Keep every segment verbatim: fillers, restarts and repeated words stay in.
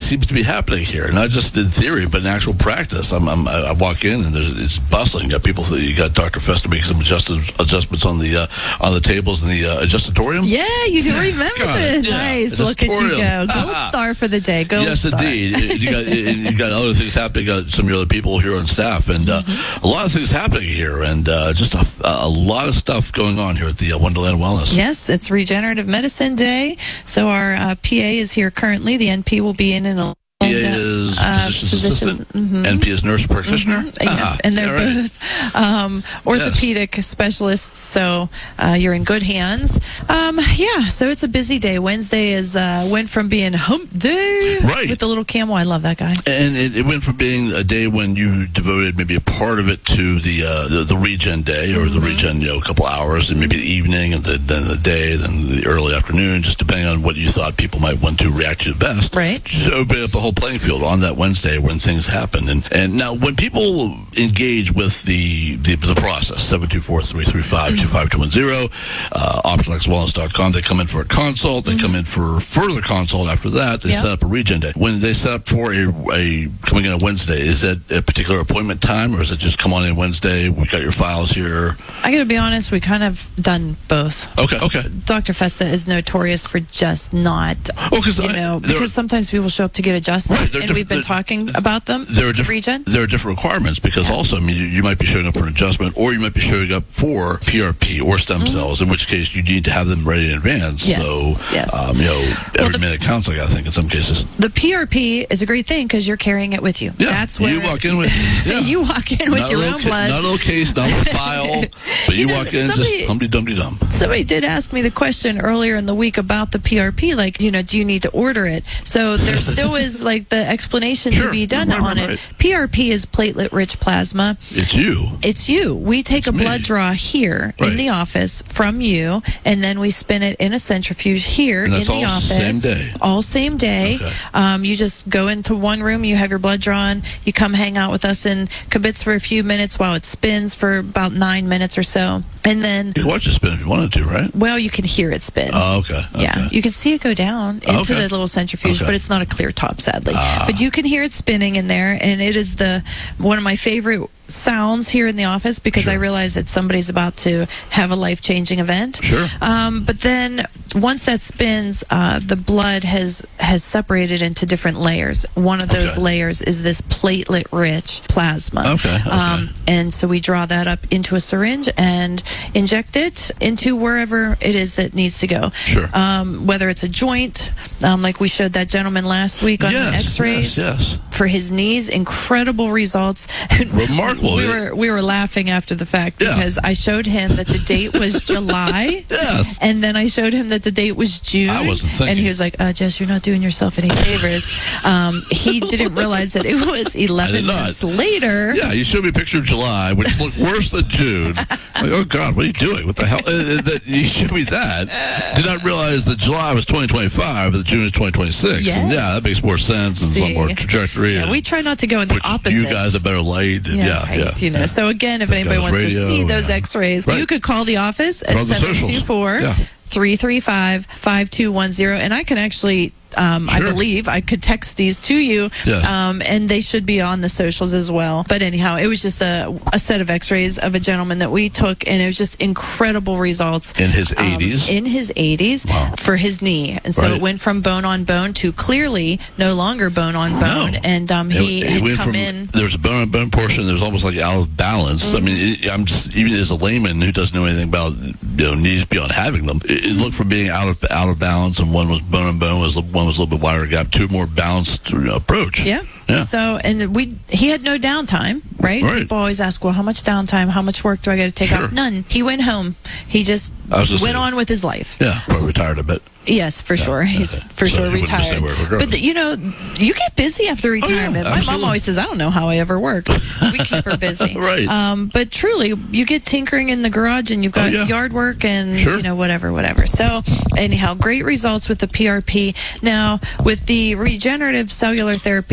seems to be happening here, not just in theory, but in actual practice. I'm, I'm, I walk in and there's, it's bustling. You got people. You got Doctor Festa making some adjusted, adjustments on the uh, on the tables in the uh, adjustatorium. Yeah, you do remember this. Yeah. Nice. Look at you go. Gold star for the day. Gold yes, star. indeed. you got you got other things happening. You got some of your other people here on staff, and uh, mm-hmm. a lot of things happening here, and uh, just a, a lot of stuff going on here at the uh, Wonderland Wellness. Yes, it's Regenerative Medicine Day. So our uh, P A is here currently. The N P will be in in a P A is uh, physician's assistant, mm-hmm. N P is nurse practitioner. Mm-hmm. Yeah, ah, and they're right. both um, orthopedic yes. specialists, so uh, you're in good hands. Um, yeah, so it's a busy day. Wednesday is uh, went from being hump day right. with the little camel. I love that guy. And it, it went from being a day when you devoted maybe a part of it to the uh, the, the Regen Day, or mm-hmm. the Regen, you know, a couple hours, and maybe the evening, and the, then the day, then the early afternoon, just depending on what you thought people might want to react to best. Right. Just open up the whole playing field on that Wednesday when things happen. And and now when people engage with the the, the process, seven two four, three three five, two five two one zero, uh, option x wellness dot com, they come in for a consult, they mm-hmm. come in for further consult after that, they yep. set up a Regen Day. When they set up for a, a coming in on Wednesday, is that a particular appointment time, or is it just come on in Wednesday, we got your files here? I gotta be honest, we kind of done both. Okay, okay. Doctor Festa is notorious for just not, well, you know, because sometimes people show up to get adjusted, right, and we've been talking about them. There are, diff- Regen. there are different requirements, because yeah. also, I mean, you, you might be showing up for an adjustment, or you might be showing up for P R P or stem mm-hmm. cells, in which case you need to have them ready in advance. Yes. So, yes. Um, you know, every well, the, minute counts, like I think, in some cases. The P R P is a great thing because you're carrying it with you. Yeah. That's where you walk in with yeah. you walk in with not your own ca- blood. Not a little case, not a little file, but you, you know, walk in somebody, just humpty dumpty dum. Somebody did ask me the question earlier in the week about the P R P, like, you know, do you need to order it? So there still is like the explanation sure. to be done right, on right, it. right. P R P is platelet-rich plasma. It's you. It's you. We take it's a me. blood draw here right. in the office from you, and then we spin it in a centrifuge here and in that's the all office. Same day. All same day. Okay. Um, you just go into one room, you have your blood drawn, you come hang out with us in Kibitz for a few minutes while it spins for about nine minutes or so. And then you can watch it spin if you wanted to, right? Well, you can hear it spin. Oh, okay. okay. Yeah, you can see it go down into okay. the little centrifuge, okay. but it's not a clear top, sadly. Ah. But you can hear it spinning in there, and it is the one of my favorite sounds here in the office because sure. I realize that somebody's about to have a life-changing event. Sure. Um, but then once that spins, uh, the blood has has separated into different layers. One of those okay. layers is this platelet-rich plasma. Okay. okay. Um, and so we draw that up into a syringe and inject it into wherever it is that needs to go. Sure. Um, whether it's a joint, um, like we showed that gentleman last week on yes, the X-rays. Yes, yes. For his knees, incredible results. Remarkable. We were we were laughing after the fact yeah. because I showed him that the date was July, yes. and then I showed him that the date was June. I wasn't thinking. And he was like, uh, "Jess, you're not doing yourself any favors." Um, he didn't realize that it was eleven months later. Yeah, you showed me a picture of July, which looked worse than June. Like, oh God, what are you doing? What the hell? Uh, that, you showed me that. Did not realize that July was twenty twenty-five, but June is twenty twenty-six. Yes. And yeah, that makes more sense and See, a lot more trajectory. Yeah, and, we try not to go in the which opposite. You guys have better light. And yeah, yeah, right, yeah. You know. Yeah. So again, if that anybody wants radio, to see those yeah. X-rays, right. you could call the office at seven two four, three three five, five two one zero, and I can actually. Um, sure. I believe I could text these to you, yes. um, and they should be on the socials as well. But anyhow, it was just a, a set of X-rays of a gentleman that we took, and it was just incredible results. In his um, eighties? In his eighties, wow. For his knee. And so right. it went from bone on bone to clearly no longer bone on bone. No. And um, he it, it had went come from, in. There's a bone on bone portion. There's almost like out of balance. Mm-hmm. I mean, it, I'm just, even as a layman who doesn't know anything about, you know, knees beyond having them, it, it looked from being out of out of balance, and one was bone on bone, was one was a little bit wider gap, to a more balanced approach. Yeah. Yeah. So, and we, he had no downtime, right? right? People always ask, well, how much downtime? How much work do I got to take sure. off? None. He went home. He just went saying, on with his life. Yeah. Probably retired a bit. Yes, for yeah, sure. He's okay. for so sure retired. But the, you know, you get busy after retirement. Oh, yeah, my mom always says, "I don't know how I ever work." We keep her busy, right? Um, but truly, you get tinkering in the garage, and you've got oh, yeah. yard work, and sure. you know, whatever, whatever. So, anyhow, great results with the P R P. Now, with the regenerative cellular therapy of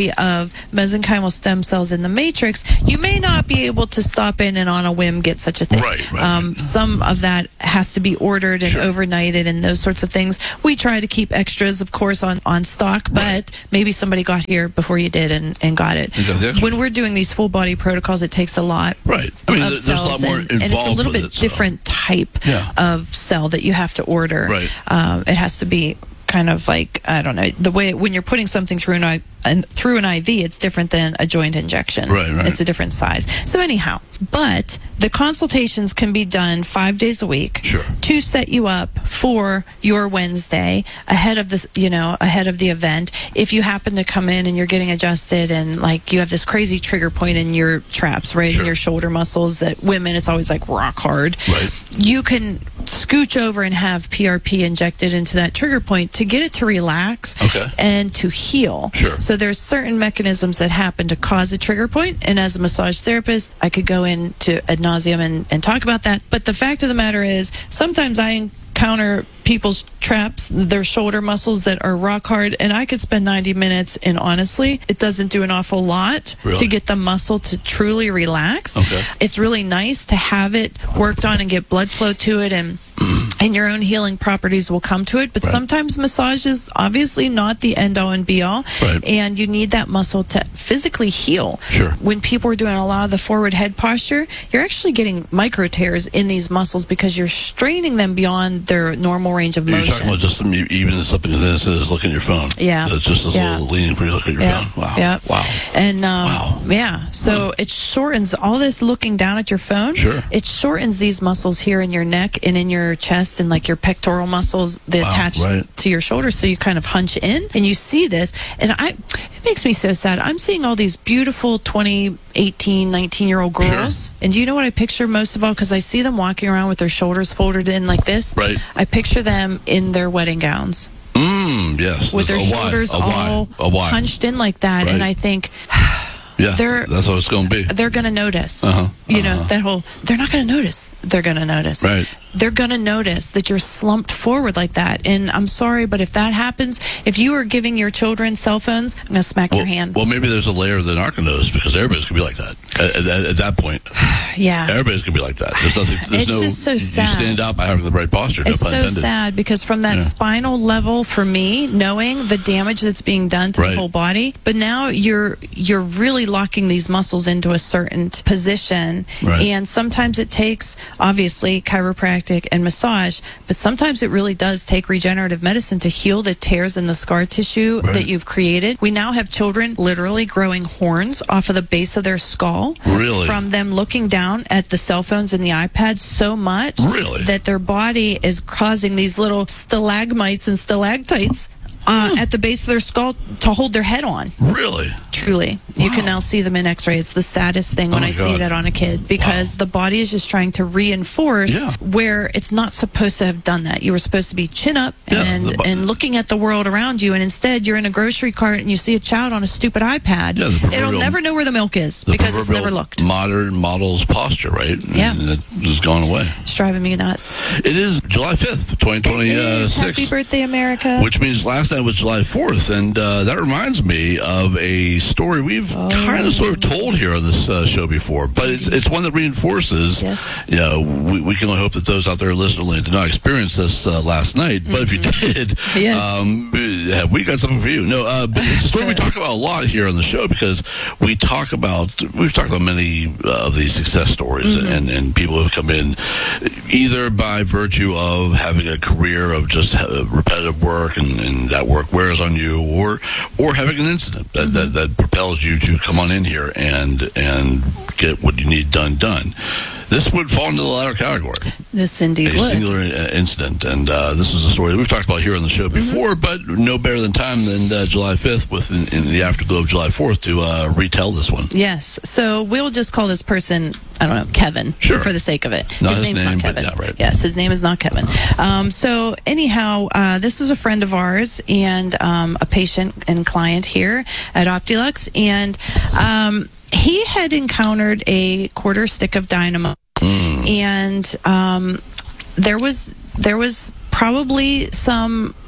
of mesenchymal stem cells in the matrix, you may not be able to stop in and on a whim get such a thing. Right, right. Um, some of that has to be ordered and Sure. overnighted and those sorts of things. We try to keep extras, of course, on, on stock, but Right. maybe somebody got here before you did and, and got it. You got the extras. When we're doing these full body protocols, it takes a lot. Right. I mean, of there's a lot cells, more and, involved and it's a little with bit it, so. different type Yeah. of cell that you have to order. Right. Um, it has to be kind of like, I don't know, the way when you're putting something through an I, and through an I V, it's different than a joint injection. Right, right. It's a different size. So anyhow, but the consultations can be done five days a week. Sure. To set you up for your Wednesday ahead of this, you know, ahead of the event. If you happen to come in and you're getting adjusted and like you have this crazy trigger point in your traps, right, Sure. in your shoulder muscles that women, it's always like rock hard. Right. You can scooch over and have P R P injected into that trigger point to get it to relax Okay. and to heal. Sure. So there's certain mechanisms that happen to cause a trigger point, and as a massage therapist, I could go into ad nauseum and, and talk about that. But the fact of the matter is, sometimes I encounter people's traps, their shoulder muscles that are rock hard, and I could spend ninety minutes, and honestly, it doesn't do an awful lot Really? to get the muscle to truly relax. Okay. It's really nice to have it worked on and get blood flow to it, and and your own healing properties will come to it. But Right. sometimes massage is obviously not the end all and be all, Right. and you need that muscle to physically heal. Sure. When people are doing a lot of the forward head posture, you're actually getting micro tears in these muscles because you're straining them beyond their normal range of You're motion. talking about just some, even something as innocent as looking at your phone. Yeah. That's just a Yeah. little leaning for you to look at your Yeah. phone. Wow. Yeah. Wow. And um, Wow. yeah, so it shortens all this looking down at your phone. Sure. It shortens these muscles here in your neck and in your chest and like your pectoral muscles that Wow, attach right. to your shoulders. So you kind of hunch in and you see this. And I, it makes me so sad. I'm seeing all these beautiful twenty, eighteen, nineteen year old girls. Sure. And do you know what I picture most of all? Because I see them walking around with their shoulders folded in like this. Right. I picture them in their wedding gowns Mm, yes. with their That's a Y, shoulders a Y, all a Y. hunched in like that. And Right. I think, Yeah. they're- That's what it's going to be. they're going to notice. Uh-huh, You know, uh-huh. that whole, they're not going to notice. They're going to notice. Right. They're going to notice that you're slumped forward like that. And I'm sorry, but if that happens, if you are giving your children cell phones, I'm going to smack Well, your hand. well, maybe there's a layer that aren't going to notice because everybody's going to be like that. At, at, at that point, yeah. everybody's going to be like that. There's nothing. There's It's no. just so you sad. stand out by having the right posture. It's no pun so intended. sad because from that Yeah. spinal level, for me, knowing the damage that's being done to Right. the whole body, but now you're you're really locking these muscles into a certain position, Right. and sometimes it takes obviously chiropractic and massage, but sometimes it really does take regenerative medicine to heal the tears in the scar tissue Right. that you've created. We now have children literally growing horns off of the base of their skull, Really? from them looking down at the cell phones and the iPads so much Really? that their body is causing these little stalagmites and stalactites uh, at the base of their skull to hold their head on. Really? Truly. You can Wow. now see them in x-ray. It's the saddest thing when Oh my I see God. that on a kid because Wow. the body is just trying to reinforce Yeah. where it's not supposed to have done that. You were supposed to be chin up Yeah, and, the bo- and looking at the world around you, and instead you're in a grocery cart and you see a child on a stupid iPad. Yeah, the It'll proverbial- never know where the milk is The because it's proverbial never looked. Modern model's posture, right? Yeah. And it has gone away. It's driving me nuts. It is July fifth, twenty It is. twenty-six. Happy birthday, America. Which means last night was July fourth, and uh, that reminds me of a story we've Oh. kind of sort of told here on this uh, show before, but it's it's one that reinforces. Yes. You know, we, we can only hope that those out there listening did not experience this uh, last night. But if you did, Yes. um, have we got something for you? No, uh, but it's a story we talk about a lot here on the show because we talk about we've talked about many uh, of these success stories and, and people who have come in either by virtue of having a career of just uh, repetitive work and, and that work wears on you, or or having an incident that, that, that propels you to come on in here and and get what you need done done. This would fall into the latter category. This indeed A would. singular uh, incident, and uh, this is a story that we've talked about here on the show before, but no better than time than uh, July fifth, with in, in the afterglow of July fourth, to uh, retell this one. Yes. So we'll just call this person, I don't know, Kevin, Sure. for the sake of it. Not his his name's name, not but Kevin. yeah, right. Yes, his name is not Kevin. Um, so anyhow, uh, this was a friend of ours and um, a patient and client here at Optilux, and um, he had encountered a quarter stick of dynamite, and um, there was there was probably some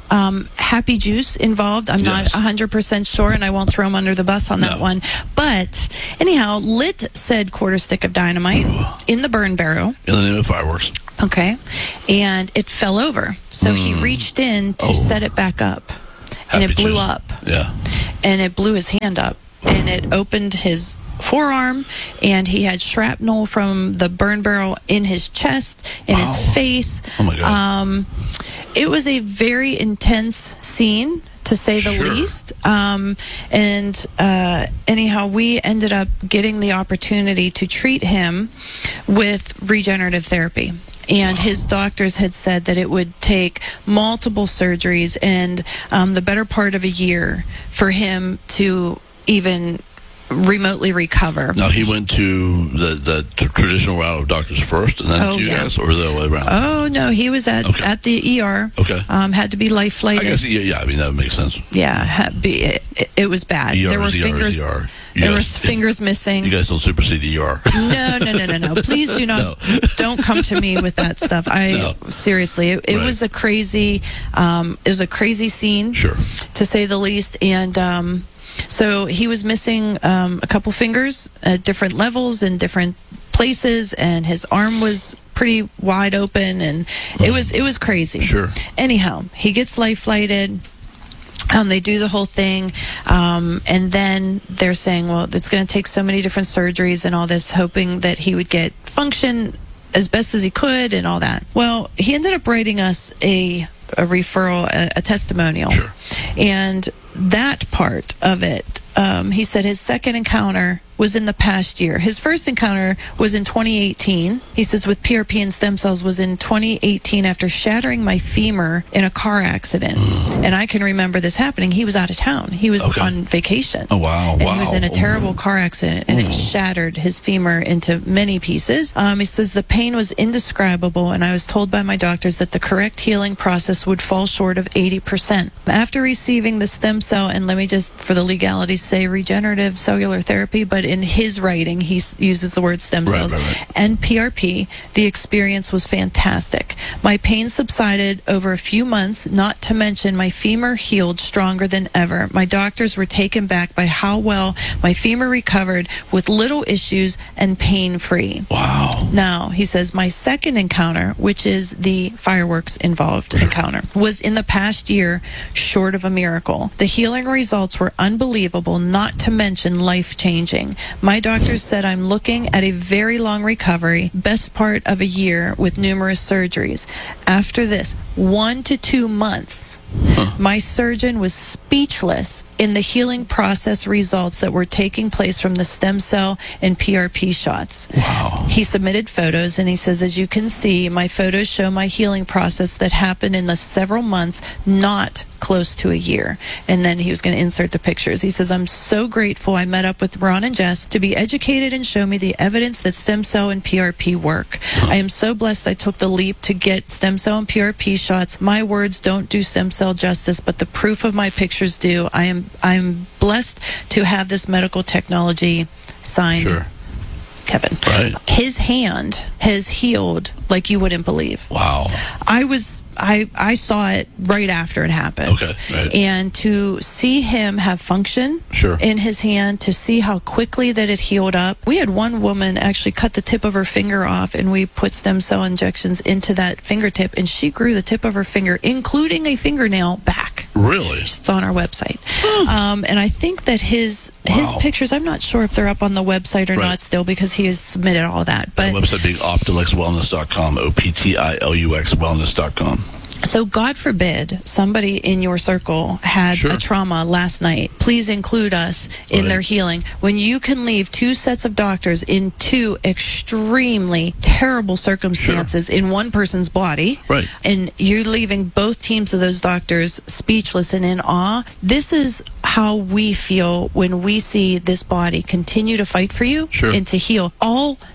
um, Happy Juice involved. I'm Yes. not one hundred percent sure, and I won't throw him under the bus on that No. one. But anyhow, lit said quarter stick of dynamite in the burn barrel. In the name of fireworks. Okay. And it fell over. So he reached in to Oh. set it back up. And Happy it blew juice. up. Yeah. And it blew his hand up. And it opened his forearm. And he had shrapnel from the burn barrel in his chest, in Wow. his face. Oh, my God. Um, it was a very intense scene, to say the Sure. least. Um, and uh, anyhow, we ended up getting the opportunity to treat him with regenerative therapy. And his doctors had said that it would take multiple surgeries and um, the better part of a year for him to even remotely recover. Now, he went to the, the t- traditional route of doctors first, and then Oh, to you yeah. guys, or the other way around? Oh, no, he was at, Okay. at the E R. Okay. Um, had to be life I flighted. guess, yeah, yeah, I mean, that would make sense. Yeah, ha- be, it, it was bad. E R there were is E R is fingers. E R. You There were guys- fingers missing. You guys don't supersede E R. No, no, no, no, no. Please do not. No. Don't come to me with that stuff. I No. seriously, it, it Right. was a crazy, um, it was a crazy scene, Sure. to say the least. And um, so he was missing um, a couple fingers at different levels in different places, and his arm was pretty wide open, and it was it was crazy. Sure. Anyhow, he gets life flighted. Um, they do the whole thing, um, and then they're saying, well, it's going to take so many different surgeries and all this, hoping that he would get function as best as he could and all that. Well, he ended up writing us a, a referral, a, a testimonial. Sure. And that part of it, um, he said his second encounter was in the past year. His first encounter was in twenty eighteen. He says with P R P and stem cells was in twenty eighteen after shattering my femur in a car accident. And I can remember this happening. He was out of town. He was Okay. on vacation. Oh, wow, And wow. he was in a terrible car accident, and it shattered his femur into many pieces. Um, he says the pain was indescribable, and I was told by my doctors that the correct healing process would fall short of eighty percent. After receiving the stem cell, and let me just, for the legalities, say regenerative cellular therapy, but in his writing, he s- uses the word stem Right, cells, right, right. and P R P, the experience was fantastic. My pain subsided over a few months, not to mention my femur healed stronger than ever. My doctors were taken back by how well my femur recovered with little issues and pain-free. Wow. Now, he says, my second encounter, which is the fireworks involved encounter, was in the past year, short of a miracle. The healing results were unbelievable, not to mention life-changing. My doctors said I'm looking at a very long recovery, best part of a year with numerous surgeries. After this, one to two months, my surgeon was speechless in the healing process results that were taking place from the stem cell and P R P shots. Wow. He submitted photos, and he says, as you can see, my photos show my healing process that happened in the several months, not close to a year. And then he was going to insert the pictures. He says, I'm so grateful I met up with Ron and Jess to be educated and show me the evidence that stem cell and P R P work. I am so blessed I took the leap to get stem cell and P R P shots. My words don't do stem cell justice, but the proof of my pictures do. I am I'm blessed to have this medical technology. Signed, Sure. Kevin. Right. His hand has healed like you wouldn't believe. Wow. I was I I saw it right after it happened. Okay, right. And to see him have function Sure. in his hand, to see how quickly that it healed up. We had one woman actually cut the tip of her finger off, and we put stem cell injections into that fingertip, and she grew the tip of her finger, including a fingernail, back. Really? It's on our website. Um, and I think that his his Wow. pictures, I'm not sure if they're up on the website or Right. not still, because he has submitted all that. But The website being optilux wellness dot com, O P T I L U X wellness dot com. so God forbid somebody in your circle had Sure. a trauma last night. Please include us in Right. their healing. When you can leave two sets of doctors in two extremely terrible circumstances in one person's body, Right. and you're leaving both teams of those doctors speechless and in awe, this is how we feel when we see this body continue to fight for you Sure. and to heal. All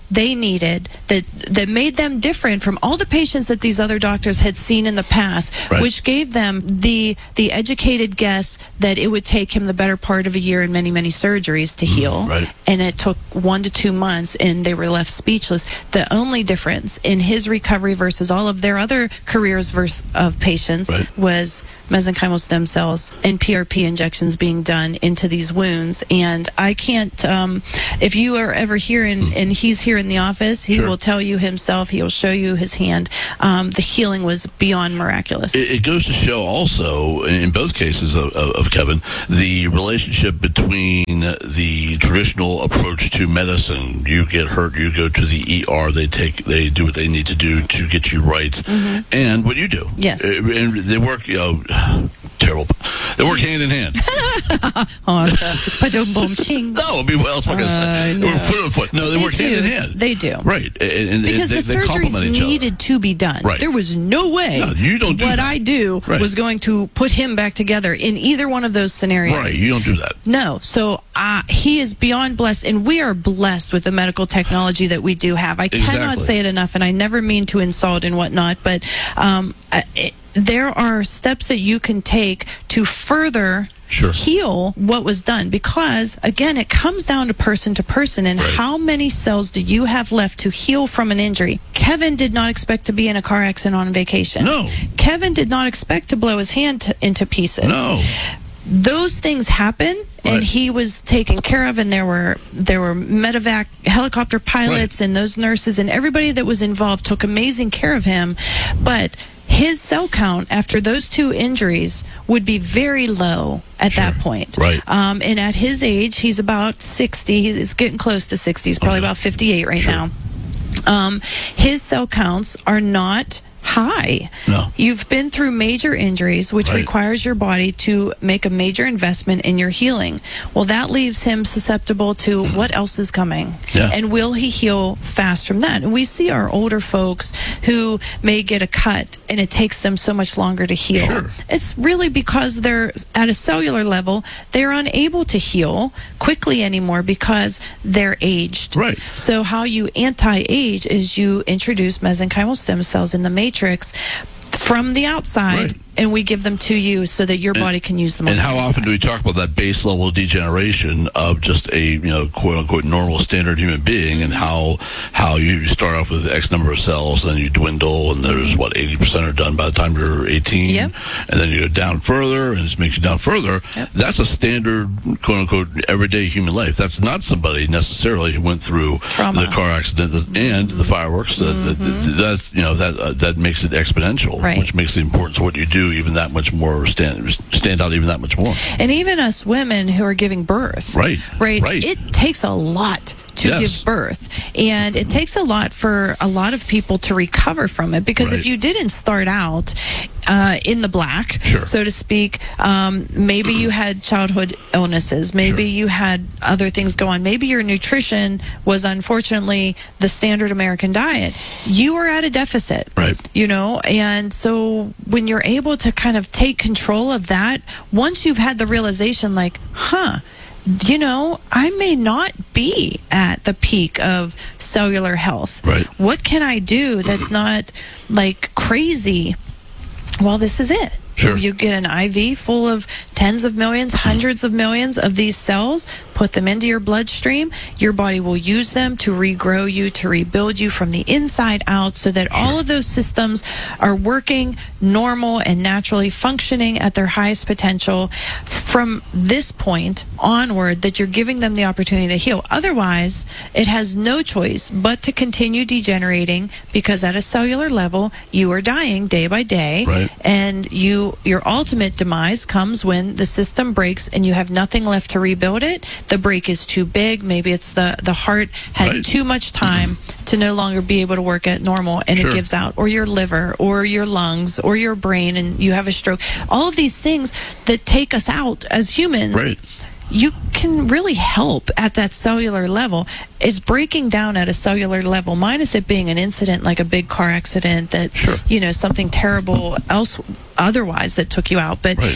they needed that that made them different from all the patients that these other doctors had seen in the past, Right. which gave them the the educated guess that it would take him the better part of a year and many many surgeries to heal, right. and it took one to two months, and they were left speechless. The only difference in his recovery versus all of their other careers versus of patients Right. was mesenchymal stem cells and P R P injections being done into these wounds. And I can't, um, if you are ever here and, and he's here in the office, he Sure. will tell you himself, he will show you his hand. Um, the healing was beyond miraculous. It, it goes to show also, in both cases of, of, of Kevin, the relationship between the traditional approach to medicine. You get hurt, you go to the E R, they take, they do what they need to do to get you right, mm-hmm. and what you do. Yes. Uh, and they work, you know, terrible. They work hand in hand. Oh, it's a pa-dum-bum-ching. No, I mean, what else am I going to say? Uh, They no. work foot on foot. No, they, They work do. hand in hand. They do. Right. And, and Because they, the they surgeries complement each other. needed to be done. Right. There was no way No, you don't do what that. I do Right. was going to put him back together in either one of those scenarios. Right. You don't do that. No. So uh, he is beyond blessed, and we are blessed with the medical technology that we do have. I cannot Exactly. say it enough, and I never mean to insult and whatnot, but um, uh, it, there are steps that you can take to further Sure. heal what was done, because again, it comes down to person to person and Right. how many cells do you have left to heal from an injury. Kevin did not expect to be in a car accident on vacation. No. Kevin did not expect to blow his hand t- into pieces. No. Those things happen, and Right. he was taken care of, and there were there were medevac helicopter pilots Right. and those nurses and everybody that was involved took amazing care of him. But his cell count after those two injuries would be very low at Sure. that point. Right. Um, and at his age, he's about sixty. He's getting close to sixty. He's probably Okay. about fifty-eight right Sure. now. Um, his cell counts are not high. No. You've been through major injuries, which Right. requires your body to make a major investment in your healing. Well, that leaves him susceptible to what else is coming. Yeah. And will he heal fast from that? And we see our older folks who may get a cut and it takes them so much longer to heal. Sure. It's really because they're at a cellular level, they're unable to heal quickly anymore because they're aged. Right. So how you anti-age is you introduce mesenchymal stem cells in the matrix from the outside, Right. and we give them to you so that your body can use them. And on how the often do inside. we talk about that base level degeneration of just a, you know, quote unquote normal standard human being, and how how you start off with X number of cells, then you dwindle, and there's what eighty percent are done by the time you're eighteen, Yep. and then you go down further, and it makes you down further. Yep. That's a standard quote unquote everyday human life. That's not somebody necessarily who went through Trauma. the car accident and the fireworks. Mm-hmm. That, that, that's you know that uh, that makes it exponential, Right. which makes the importance of what you do even that much more stand stand out even that much more. And even us women who are giving birth, Right. right, Right. it takes a lot to Yes. give birth, and it takes a lot for a lot of people to recover from it, because Right. if you didn't start out uh, in the black, Sure. so to speak, um, maybe you had childhood illnesses, maybe Sure. you had other things go on, maybe your nutrition was unfortunately the standard American diet, you were at a deficit, Right. you know. And so when you're able to kind of take control of that, once you've had the realization like, huh, you know, I may not be at the peak of cellular health. Right. What can I do that's not like crazy? Well, this is it. Sure. You get an I V full of tens of millions, hundreds of millions of these cells, put them into your bloodstream. Your body will use them to regrow you, to rebuild you from the inside out, so that all of those systems are working normal and naturally functioning at their highest potential from this point onward, that you're giving them the opportunity to heal. Otherwise, it has no choice but to continue degenerating, because at a cellular level, you are dying day by day. Right. And you your ultimate demise comes when the system breaks and you have nothing left to rebuild it. The break is too big. Maybe it's the, the heart had Right. too much time to no longer be able to work at normal, and Sure. it gives out. Or your liver, or your lungs, or your brain, and you have a stroke. All of these things that take us out as humans. Right. You can really help at that cellular level. Is breaking down at a cellular level, minus it being an incident like a big car accident that, Sure. you know, something terrible else otherwise that took you out. But Right.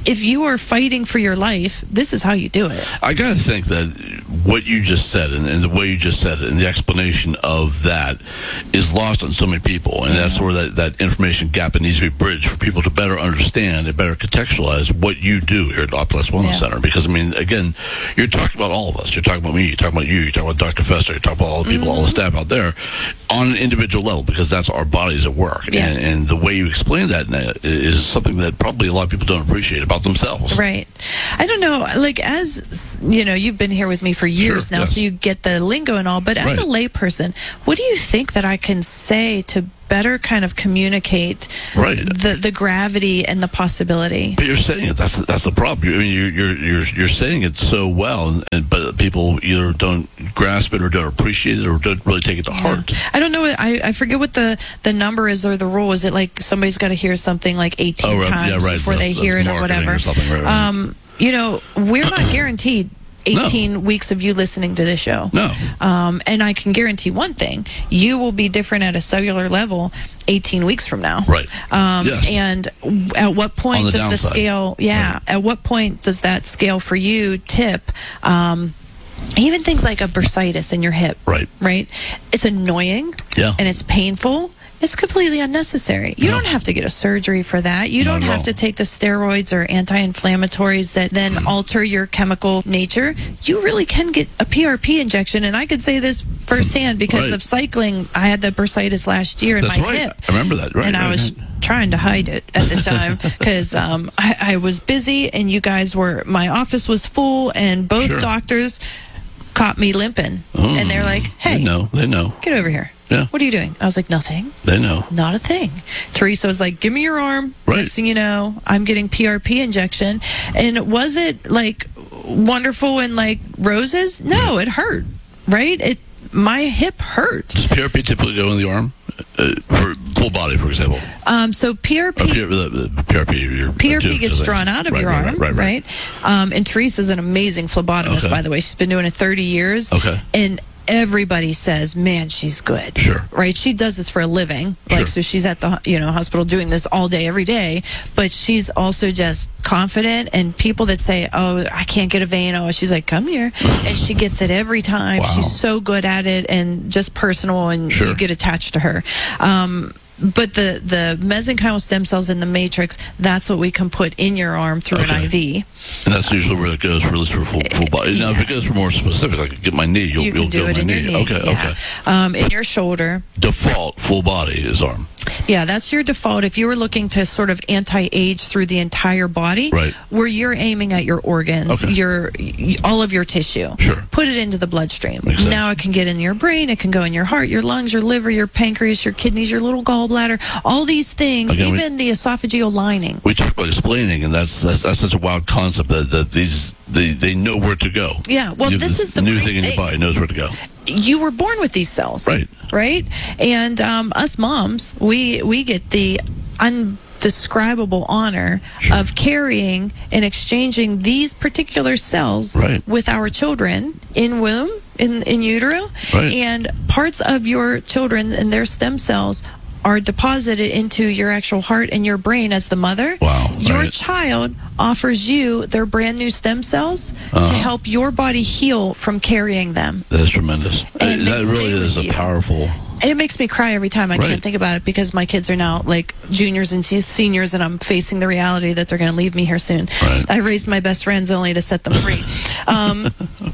if you are fighting for your life, this is how you do it. I got to think that what you just said and, and the way you just said it and the explanation of that is lost on so many people. And yeah. that's where that, that information gap needs to be bridged for people to better understand and better contextualize what you do here at Optilex Wellness yeah. Center. Because, I mean, again, you're talking about all of us. You're talking about me. You're talking about you. You're talking about Doctor Fester. You're talking about all the people, mm-hmm. all the staff out there on an individual level, because that's our bodies at work. Yeah. And, and the way you explain that is something that probably a lot of people don't appreciate about themselves. Right. I don't know, like, as, you know, you've been here with me for years sure, now, yes. so you get the lingo and all, but as right. a layperson, what do you think that I can say to better kind of communicate right. the the gravity and the possibility? But you're saying it. That's the, that's the problem. I mean, you're you're you're you're saying it so well, and, and but people either don't grasp it or don't appreciate it or don't really take it to heart. Yeah. I don't know. What, I I forget what the the number is or the rule. Is it like somebody's got to hear something like eighteen oh, right. times yeah, right. before that's, they hear it or whatever? Or something, right, right. Um, you know, we're not guaranteed eighteen no. weeks of you listening to this show. No. Um, and I can guarantee one thing. You will be different at a cellular level eighteen weeks from now. Right. Um, yes. And at what point the does downside. the scale, yeah, right. at what point does that scale for you tip? Um, even things like a bursitis in your hip. Right. Right. It's annoying. Yeah. And it's painful. It's completely unnecessary. You no. don't have to get a surgery for that. You don't have to take the steroids or anti-inflammatories that then mm. alter your chemical nature. You really can get a P R P injection, and I could say this firsthand because right. of cycling. I had the bursitis last year in That's my right. hip. I remember that. Right. And right, I was right. trying to hide it at the time because um, I, I was busy, and you guys were. My office was full, and both sure. doctors caught me limping, mm. and they're like, "Hey, they know. They know. Get over here." Yeah. What are you doing? I was like, nothing. They know. Not a thing. Teresa was like, give me your arm. Right. Next thing you know, I'm getting P R P injection. And was it like wonderful and like roses? No, it hurt. Right? It. My hip hurt. Does P R P typically go in the arm? Uh, for full body, for example. Um, so P R P, P R P, the, the P R P, your, P R P gets drawn out of right, your right, arm, right? right, right. right? Um, and Teresa's an amazing phlebotomist, okay. by the way. She's been doing it thirty years. Okay. And everybody says, man, she's good. Sure. Right? She does this for a living. Sure. Like, so she's at the, you know, hospital doing this all day, every day. But she's also just confident. And people that say, oh, I can't get a vein. Oh, she's like, come here. And she gets it every time. Wow. She's so good at it and just personal, and sure. you get attached to her. Um, But the, the mesenchymal stem cells in the matrix, that's what we can put in your arm through okay. an I V. And that's usually where it goes, for at least for full, full body. Yeah. Now, if it goes for more specific, like get my knee, you'll, you can you'll do go it my in knee. your knee. Okay, yeah. okay. Um, in your shoulder. Default full body is arm. Yeah, that's your default. If you were looking to sort of anti-age through the entire body, right. where you're aiming at your organs, okay. your all of your tissue, sure. put it into the bloodstream. Makes sense. Now it can get in your brain, it can go in your heart, your lungs, your liver, your pancreas, your kidneys, your little gallbladder, all these things, Again, even we, the esophageal lining. We talk about explaining, and that's that's, that's such a wild concept that, that these they, they know where to go. Yeah, well, you, this the, is the new great thing in your thing. body knows where to go. You were born with these cells, right? Right, and um, us moms, we we get the undescribable honor sure. of carrying and exchanging these particular cells right. with our children in womb, in in utero, right. and parts of your children and their stem cells are deposited into your actual heart and your brain as the mother. Wow. Your right. child offers you their brand new stem cells uh-huh. to help your body heal from carrying them. That's tremendous. And that really is a you. powerful... It makes me cry every time. I right. can't think about it because my kids are now like juniors and seniors, and I'm facing the reality that they're going to leave me here soon. Right. I raised my best friends only to set them free. um,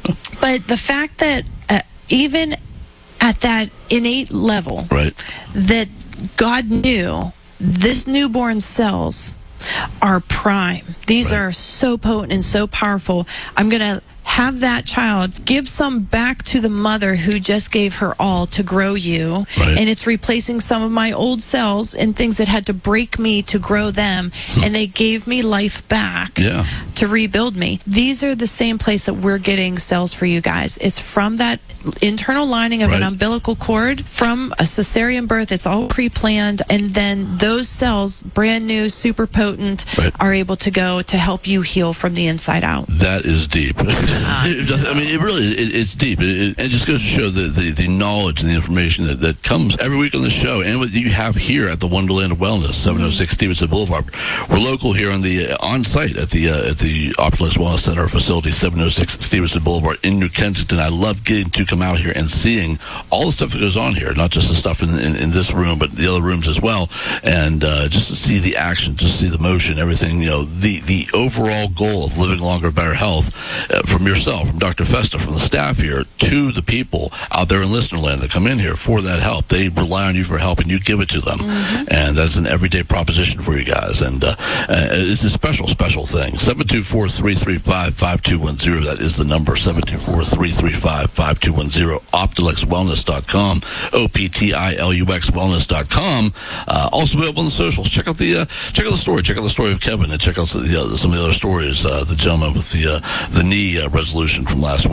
but the fact that uh, even at that innate level, right. that God knew this newborn cells are prime. These right. are so potent and so powerful. I'm going to have that child give some back to the mother who just gave her all to grow you. Right. And it's replacing some of my old cells and things that had to break me to grow them. And they gave me life back yeah. to rebuild me. These are the same place that we're getting cells for you guys. It's from that internal lining of right. an umbilical cord, from a cesarean birth. It's all pre-planned. And then those cells, brand new, super potent, right. are able to go to help you heal from the inside out. That is deep. It just- I mean, it really, it, it's deep. It, it, and it just goes to show the, the, the knowledge and the information that, that comes every week on the show, and what you have here at the Wonderland of Wellness, seven oh six Stevenson Boulevard. We're local here on the uh, on site at the uh, at the Optilex Wellness Center facility, seven oh six Stevenson Boulevard in New Kensington. I love getting to come out here and seeing all the stuff that goes on here, not just the stuff in, in, in this room, but the other rooms as well, and uh, just to see the action, just to see the motion, everything. You know, the the overall goal of living longer, better health, uh, from yourself, from Doctor Festa, from the staff here, to the people out there in listener land that come in here for that help. They rely on you for help, and you give it to them. Mm-hmm. And that's an everyday proposition for you guys. And uh, uh, it's a special, special thing. seven two four, three three five, five two one zero. That is the number, seven two four, three three five, five two one zero. Optilux Wellness dot com, O P T I L U X Wellness dot com. Uh, also available on the socials. Check out the uh, check out the story. Check out the story of Kevin, and check out some of the other, some of the other stories. Uh, the gentleman with the uh, the knee uh, resolution from last week.